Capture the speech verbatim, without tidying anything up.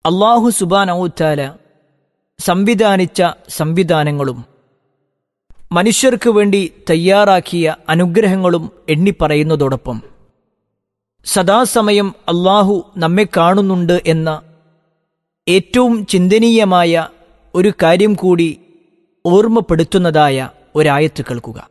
അല്ലാഹു സുബ്ഹാനഹു വതആല സംവിധാനിച്ച സംവിധാനങ്ങളും മനുഷ്യർക്ക് വേണ്ടി തയ്യാറാക്കിയ അനുഗ്രഹങ്ങളും എണ്ണിപ്പറയുന്നതോടൊപ്പം സദാസമയം അല്ലാഹു നമ്മെ കാണുന്നുണ്ട് എന്ന ഏറ്റവും ചിന്തനീയമായ ഒരു കാര്യം കൂടി ഓർമ്മപ്പെടുത്തുന്നതായ ഒരായത്ത് കേൾക്കുക.